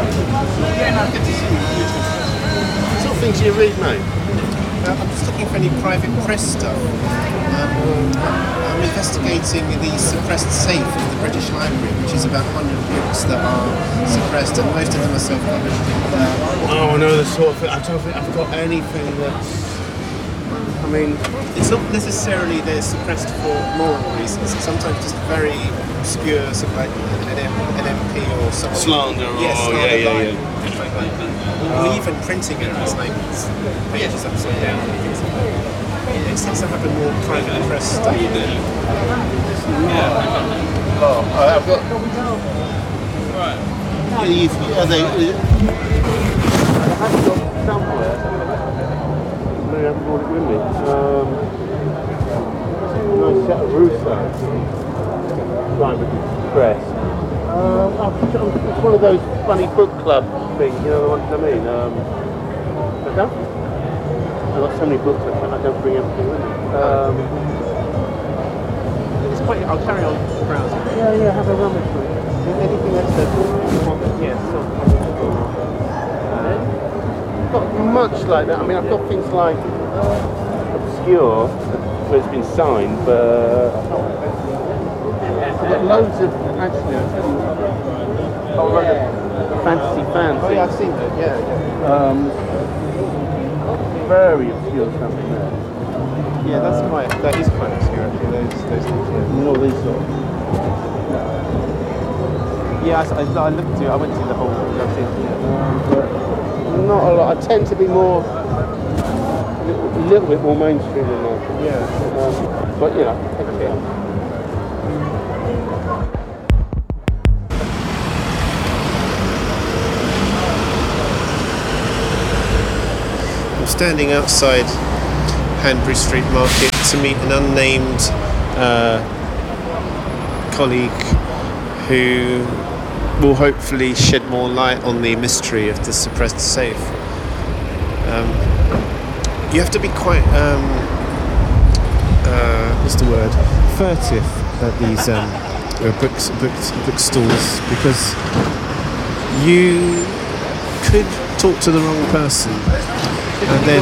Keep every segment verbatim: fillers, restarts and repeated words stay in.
Yeah, no, good to see you. What sort of things do you read, mate? Uh, I'm just looking for any private press stuff. Um, I'm investigating the suppressed safe in the British Library, which is about one hundred books that are suppressed, and most of them are self-published. Uh, Oh, I know the sort of thing. I don't think I've got anything that's... I mean, it's not necessarily they're suppressed for moral reasons. Sometimes just very obscure, sort of like an, M, an M P or something. slander or... Yes, slander yeah, yeah, line, yeah. things like that. Or even printing errors, like pages upside down and things like that. It seems to happen more private press stuff. Oh, I've got... Yeah, you, yeah, they... I have got somewhere. I haven't brought it with me. Um, nice set of Russo. Private press. Um, it's one of those funny book club things, you know the ones I mean. Um, I don't. I've got so many books I, I don't bring everything with me. Um, It's quite. I'll carry on browsing. yeah, yeah, have a rummage with it. Anything else that you want? Yes. Not much like that. I mean, I've got things like obscure, where it's been signed, but I've got loads of actually a whole load of fantasy fans. Oh yeah, I've seen that. Yeah, yeah. Um, very obscure stuff in there. Yeah, that's quite. That is quite obscure actually. Those those things. Yeah. And all these sort of. Yeah, I, I, I looked to. I went to the whole. I've seen. Yeah. Not a lot. I tend to be more, a little, a little bit more mainstream than that. Yeah. Um, but you know, okay. I'm standing outside Hanbury Street Market to meet an unnamed uh, colleague who will hopefully shed more light on the mystery of the suppressed safe. Um, you have to be quite, um, uh, what's the word, furtive at these um, uh, books, books, bookstores, because you could talk to the wrong person and then,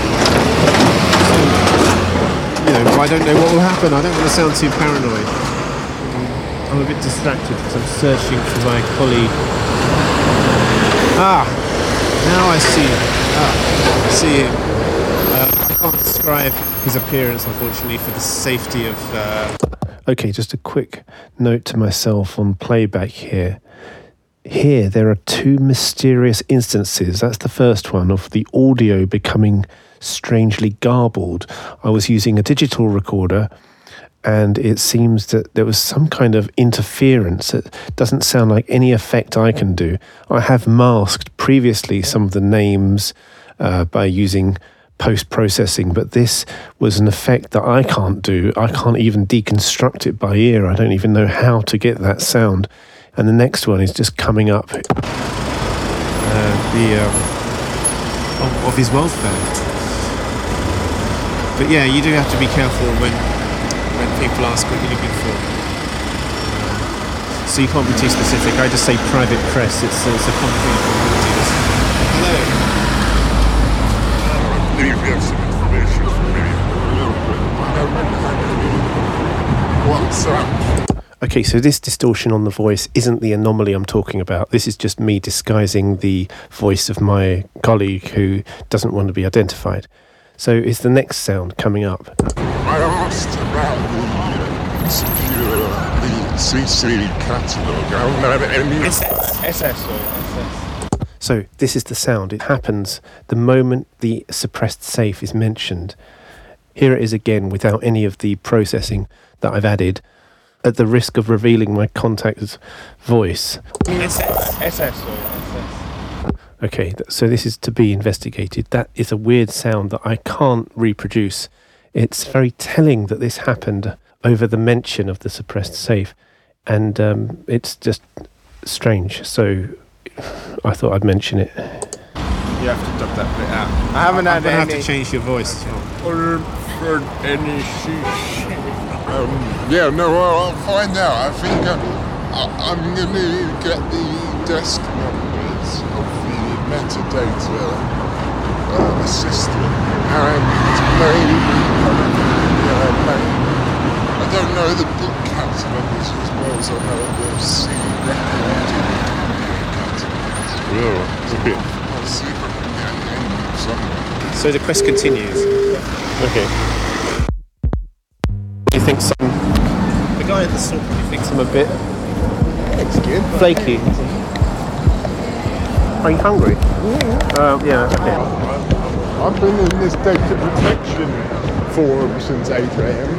you know, I don't know what will happen. I don't want to sound too paranoid. I'm a bit distracted because I'm searching for my colleague. Ah, now I see him. Ah, I see him. Uh, I can't describe his appearance, unfortunately, for the safety of... Uh... Okay, just a quick note to myself on playback here. Here, there are two mysterious instances. That's the first one, of the audio becoming strangely garbled. I was using a digital recorder, and it seems that there was some kind of interference. It doesn't sound like any effect I can do. I have masked previously some of the names uh, by using post-processing, but this was an effect that I can't do. I can't even deconstruct it by ear. I don't even know how to get that sound. And the next one is just coming up. Uh, the um, of, of his welfare. But yeah, you do have to be careful when when people ask what you're looking for. So you can't be too specific. I just say private press. It's, it's a concrete formality. Hello. I believe you have some information for me. What's up? Okay, so this distortion on the voice isn't the anomaly I'm talking about. This is just me disguising the voice of my colleague who doesn't want to be identified. So is the next sound coming up? I asked about the secure, the C C catalogue. I don't have any... S S or S S. So this is the sound. It happens the moment the suppressed safe is mentioned. Here it is again without any of the processing that I've added, at the risk of revealing my contact's voice. S S or S S. Okay, so this is to be investigated. That is a weird sound that I can't reproduce. It's very telling that this happened over the mention of the suppressed safe, and um, it's just strange. So I thought I'd mention it. You have to duck that bit out. I haven't had any... have to change your voice. Or for any um, yeah, no, well, I'll find out. I think uh, I, I'm going to get the desk number. copies of the metadata uh, assistant, and maybe uh, maybe, I don't know the book catalogues as well as I know the C record catalogues. Yeah, it's a bit. I'll see if I can get a name somewhere. So the quest continues. Okay. Do you think some... The guy at the store, do you think some I'm a bit It's good. flaky? Are you hungry? Uh, yeah, okay. I've been in this data protection forum since eight a.m.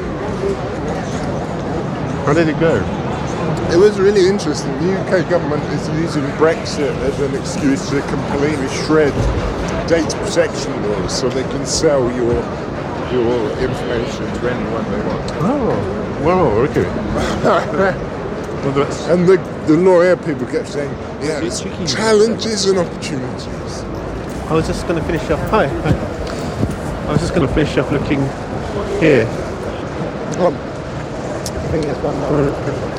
How did it go? It was really interesting. The U K government is using Brexit as an excuse to completely shred data protection laws so they can sell your your information to anyone they want. Oh, wow, okay. Well, that's- and the, the lawyer people kept saying, yeah, it's challenges and opportunities. I was just going to finish off. Hi. Hi. I was just going to finish off looking here. Um, I think it's done now.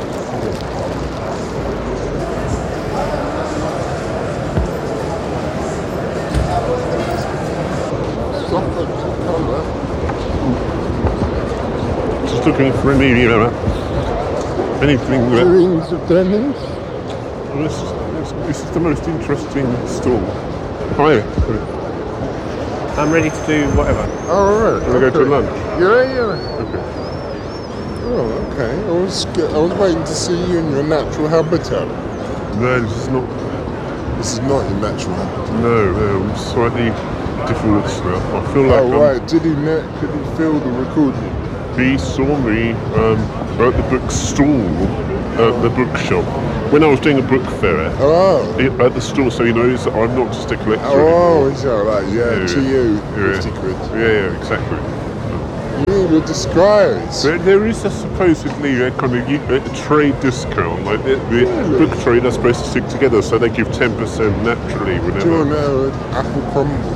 Just looking for any, you know, anything that... Rings of Dennis. This, this, this is the most interesting stall. Hi. I'm ready to do whatever. Oh, right. Can we go to lunch? Yeah, yeah. Okay. Oh, okay. I was, I was waiting to see you in your natural habitat. No, this is not... This is not your natural habitat. No, no, I'm slightly different now. I feel like Oh, I'm- right. Did he, ne- could he feel the recording? he saw me um, at the bookstall at the bookshop when I was doing a book fair Oh. at the store, so he knows that I'm not just a collector Oh, anymore. is that right? Yeah, Yeah. to you, Yeah. fifty quid. Yeah, yeah, exactly. You were disguised. There, there is a supposedly a kind of u- a trade discount, like the, the book trade are supposed to stick together, so they give ten percent naturally Do you whenever. want an apple crumble?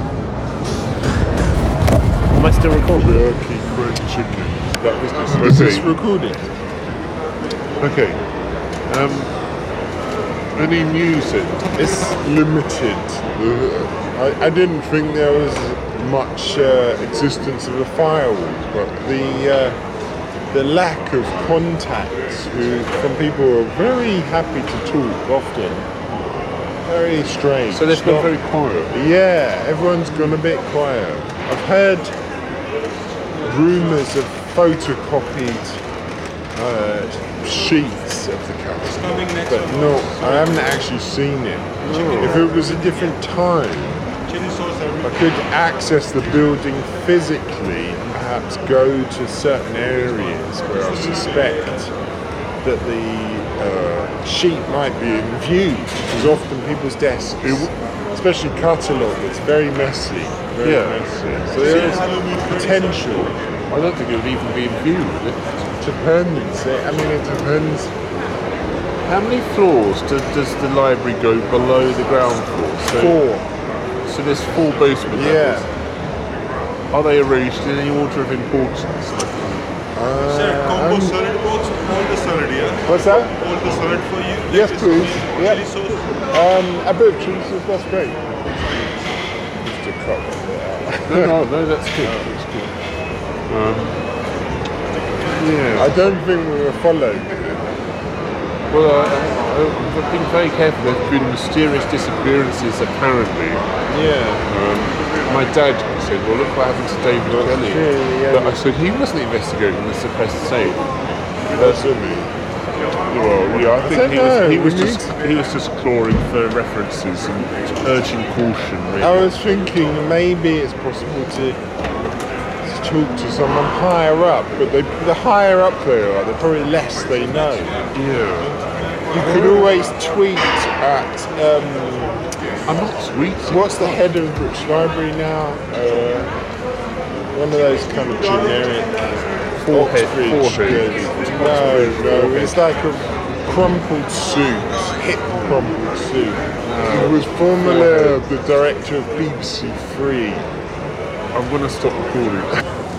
Am I still recording? Turkey curry chicken. That was this. Is this Okay. recording? Okay. Um, any news then? It's limited. Uh, I, I didn't think there was much uh, existence of a firewall, but the uh, the lack of contacts who, from people who are very happy to talk often, very strange. So they've been Not- very quiet. Yeah, everyone's gone a bit quiet. I've heard rumours of photocopied uh, sheets of the catalog, but no, I haven't actually seen it. If it was a different time, I could access the building physically and perhaps go to certain areas where I suspect that the uh, sheet might be in view, because often people's desks, especially catalogue, it's very messy. Very Yeah. messy. So there is potential. I don't think it would even be in view, would it? Depends. I mean, it depends. How many floors do, does the library go below the ground floor? So, Four. So there's four basement Yeah. levels. Are they arranged in any order of importance? Sir, combo salad box, all the salad, yeah? What's that? All the salad for you. Yes, Lettuce, please. chili Yeah. sauce. Um, a bit of cheese, that's great. Just a cup. No, no, no, that's good. That's good. Um, yeah. I don't think we were followed. Well, I, I, I've been very careful. There's been mysterious disappearances, apparently. Yeah. Um, my dad said, well, look what happened to David Kelly. yeah, yeah, but yeah. I said, he wasn't investigating the suppressed safe. That's me. Well, yeah, I I think don't he was, know, he, was we just, he was just clawing for references and urging caution, really. I was thinking maybe it's possible to, to talk to someone higher up, but they, the higher up they are, the probably less they know. Yeah. You could always tweet at, um, I'm not tweeting. what's the head of the British Library now? Uh, one of those kind of generic Forehead- Oxbridge forehead. guys. No, no, it's like a crumpled suit, hip crumpled suit. He was formerly the director of B B C Three. I'm going to stop recording.